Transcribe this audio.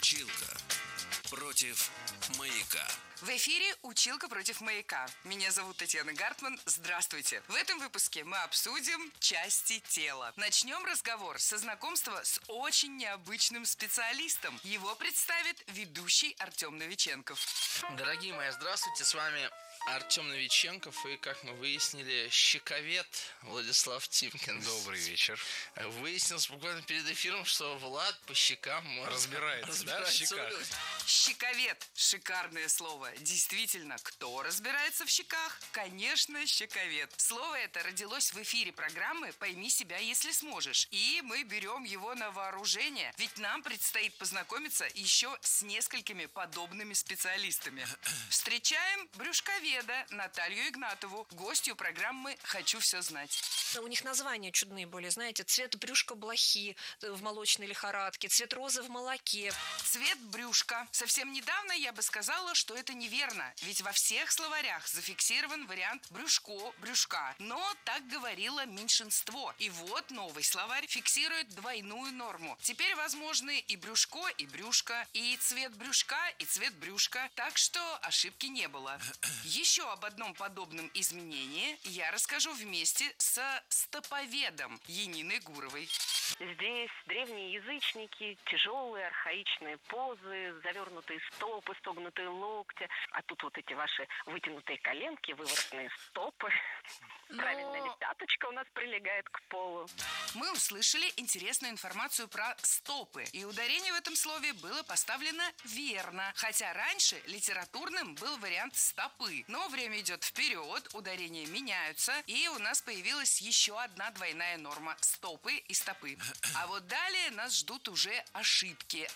Училка против маяка. В эфире «Училка против маяка». Меня зовут Татьяна Гартман. Здравствуйте. В этом выпуске мы обсудим части тела. Начнем разговор со знакомства с очень необычным специалистом. Его представит ведущий Артем Новиченков. Дорогие мои, здравствуйте, с вами Артем Новиченков и, как мы выяснили, щековед Владислав Тимкин. Добрый вечер. Выяснилось буквально перед эфиром, что Влад по щекам может Разбирается, да, в щеках? Щековед. Шикарное слово. Действительно, кто разбирается в щеках? Конечно, щековед. Слово это родилось в эфире программы «Пойми себя, если сможешь». И мы берем его на вооружение, ведь нам предстоит познакомиться еще с несколькими подобными специалистами. Встречаем брюшковеда Наталью Игнатову, гостью программы «Хочу все знать». У них названия чудные были, знаете, цвет брюшка блохи в молочной лихорадке, цвет розы в молоке. Цвет брюшка. Совсем недавно я бы сказала, что это неверно, ведь во всех словарях зафиксирован вариант брюшко, брюшка. Но так говорило меньшинство. И вот новый словарь фиксирует двойную норму. Теперь возможны и брюшко, и брюшко, и цвет брюшка, и цвет брюшка. Так что ошибки не было. Еще об одном подобном изменении я расскажу вместе с стоповедом Яниной Гуровой. Здесь древние язычники, тяжелые архаичные позы, завернутые стопы, стогнутые локти. А тут вот эти ваши вытянутые коленки, выворотные стопы. Правильно ли пяточка у нас прилегает к полу? Мы услышали интересную информацию про стопы. И ударение в этом слове было поставлено верно. Хотя раньше литературным был вариант стопы. Но время идет вперед, ударения меняются. И у нас появилась еще одна двойная норма – стопы и стопы. А вот далее нас ждут уже ошибки.